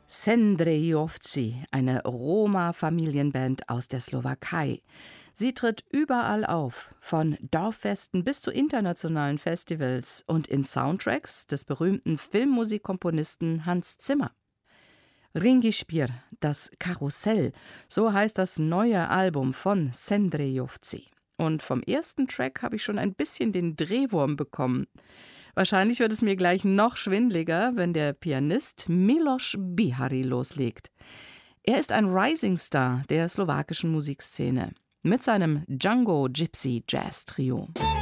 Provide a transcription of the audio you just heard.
Sendrejovci, eine Roma-Familienband aus der Slowakei. Sie tritt überall auf, von Dorffesten bis zu internationalen Festivals und in Soundtracks des berühmten Filmmusikkomponisten Hans Zimmer. Ringispir, das Karussell, so heißt das neue Album von Sendrejovci. Und vom ersten Track habe ich schon ein bisschen den Drehwurm bekommen. Wahrscheinlich wird es mir gleich noch schwindeliger, wenn der Pianist Miloš Bihari loslegt. Er ist ein Rising Star der slowakischen Musikszene mit seinem Django Gypsy Jazz Trio.